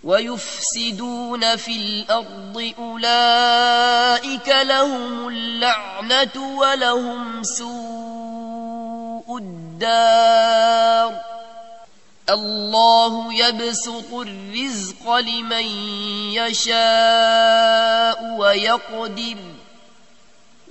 ويفسدون في الأرض أولئك لهم اللعنة ولهم سوء الدار الله يبسط الرزق لمن يشاء ويقدر